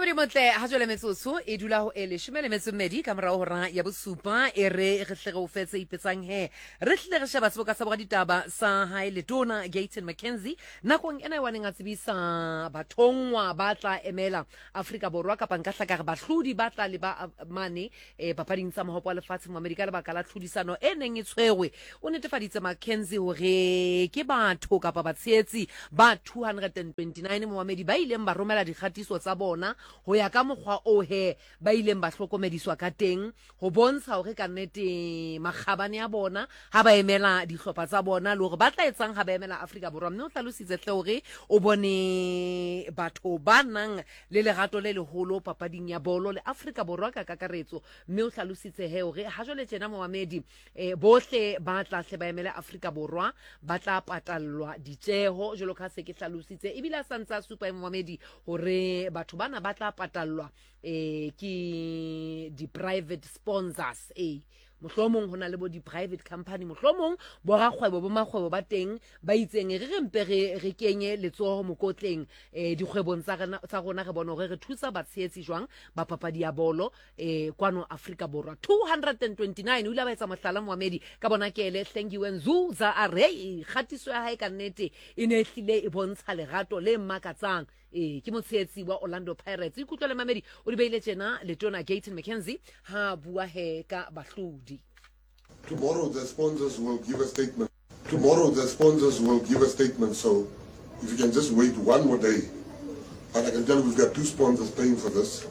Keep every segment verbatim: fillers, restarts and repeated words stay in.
Mamadi motle ha jole metsotso e dula ho ele shimele metsomedi ka mora hora ya bosupa e re re hle go fetse ipetsang he re hle re sheba seboka sa boga ditaba sa hae letona Gayton McKenzie nakong ena wa neng a tsebisa bathongwa ba tla emela Afrika Borwa ka panka hla ka re bahlodi ba tla le ba mane e papading tsa mohopo wa lefatshe mo America le ba kala tlhodisano e neng e tshwerwe o netefaditse McKenzie hore ke batho ka pa batshetsi ba two hundred twenty-nine mo mamedi ba ileng ba romela dikgatiso tsa bona ho ya ka mokgwa o he ba ileng ba hlokomediswa ka teng ho bontsha hore ka nnete magabane ya bona ha ba emela dihlopha tsa bona le hore ba tla etsang ha ba emela Afrika Borwa mme o tlalositse hle hore o bone batho ba nang le lerato le leholo papading ya bolo le Afrika Borwa ka kakaretso mme o tlalositse he hore ha jole tjena moamedi eh, bohle ba tla hle ba emela Afrika Borwa ba tla patallwa ditjeho jolo ka se ke tlalositse ebile a santsa super moamedi hore batho bana ba tla patallwa eh ki di private sponsors eh mohlomong hona le bo di private company mohlomong bo ra kgwebo bo makgwebo ba teng ba itseng re re mpe re re kenye letsoho mokotleng eh dikgwebong tsa rena tsa rona re bona hore re thusa batshetsi jwang ba papadi ya bolo eh kwano Afrika Borwa two hundred twenty-nine o ile ba etsa mohlala moamedi ka bona ke ele Hlengiwe Nzuza a re khatiso ya hae ka nnete e ne hlile e bontsha lerato le makatsang eh ke motshetsi wa Orlando Pirates e kutlwa le mamedi o di beile tjena letona Gayton McKenzie ha bua he ka bahlodi. Tomorrow the sponsors will give a statement. Tomorrow the sponsors will give a statement. So if you can just wait one more day, and I can tell you we've got two sponsors paying for this.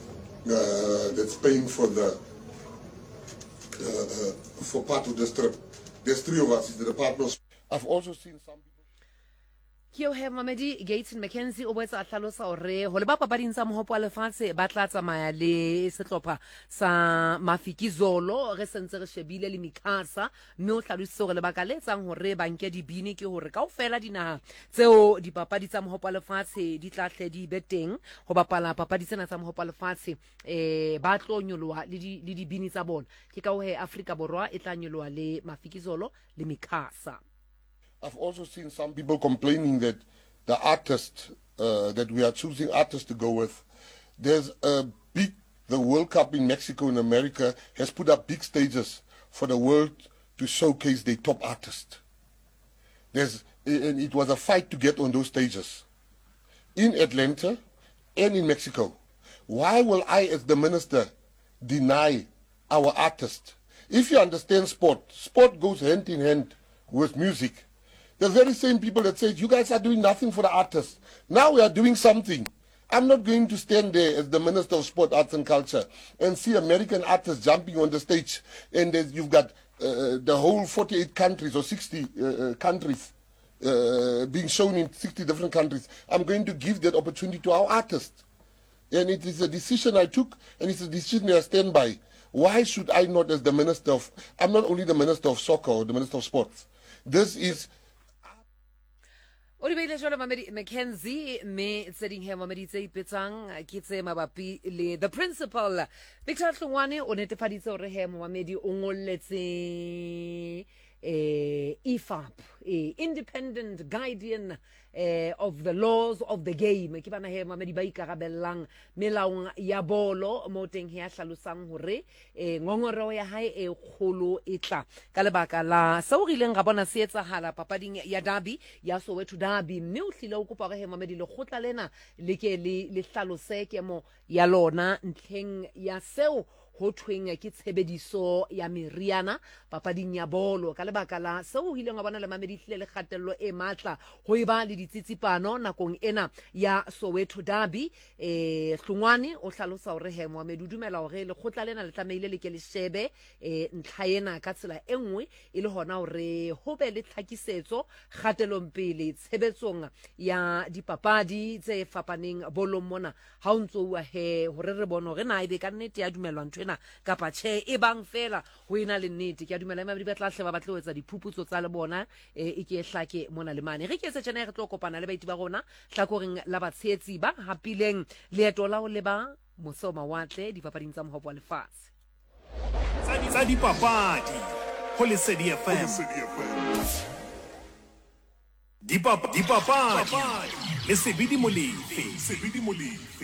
Uh, that's paying for the uh, uh, for part of this trip. There's three of us. It's the Department. I've also seen some people. Kio he mamedi Gayton McKenzie o boetsa a hlalosa hore ho le ba papading tsa mohopo wa lefatshe ba tla tsamaya le sehlopha sa Mafikizolo re sentse re shebile le Mikasa mme o hlalositse hore lebaka le etsang hore ba nke dibini ke hore kaofela dinaha tseo dipapadi tsa mohopo wa lefatshe di tla hle di beteng ho bapala papadi tsena tsa mohopo wa lefatshe eh ba tlo nyoloha le di le dibini tsa bona ke ka ho he Afrika Borwa e tla nyoloha le Mafikizolo le Mikasa. I've also seen some people complaining that the artist, uh, that we are choosing artists to go with. There's a big, the World Cup in Mexico and America has put up big stages for the world to showcase their top artists. There's, and it was a fight to get on those stages. In Atlanta and in Mexico. Why will I, as the minister, deny our artists? If you understand sport, sport goes hand in hand with music. The very same people that said, you guys are doing nothing for the artists. Now we are doing something. I'm not going to stand there as the Minister of Sport, Arts and Culture and see American artists jumping on the stage and you've got uh, the whole forty-eight countries or sixty uh, countries uh, being shown in sixty different countries. I'm going to give that opportunity to our artists. And it is a decision I took and it's a decision I stand by. Why should I not, as the Minister of, I'm not only the Minister of Soccer or the Minister of Sports. This is o di beile jole mamedi McKenzie me tseding he mamedi tse ipetsang ke tse mabapi le the principal Victor Hlongwane o netefaditse hore he mamedi o ngolletse eh I F A B eh, independent guardian eh, of the laws of the game ke bana he mamedi ba ikarabellang melaong ya bolo mo teng he a hlalosang hore eh, ngongoro ya hae e kgolo e tla ka lebaka la se o rileng ga bona se etsahala papading ya derby ya Soweto derby mme o hlile o kopa he mamedi le khotla lena le ke le le hlalose ke mo ya lona ntlheng ya seo ho thweng ke tshebediso ya meriana papading ya bolo ka lebaka la se o hileng wa bona le mamedi hlile le kgatello e matla ho iba le ditsitsipano nakong ena ya Soweto derby eh Hlongwane o hlalosa hore he Mohammed o dumela hore le khotla lena le tlameile le ke le shebe eh ntlha ena ka tsela e nngwe e le hona hore ho be le tlhakisetso kgatelompele tshebetsong ya dipapadi tse fapaneng bolong mona ha o ntso wa he hore re bona hore na ibe ka nnete ya dumelwa ntwe kapa che e bang fela ho ina le nnete ke a dumela mamedi ba tla hle ba batla ho etsa diphuputso tsa le bona e ke hlake mona le mane re ke se tjena re tlo kopana le baiti ba rona hlakoreng la batshetsi ba hapileng leeto la ho le ba moso mawatle dipapading tsa mohopo wa lefatshe tsa dipapadi ho Lesedi F M dipapadi Lesedi Molefe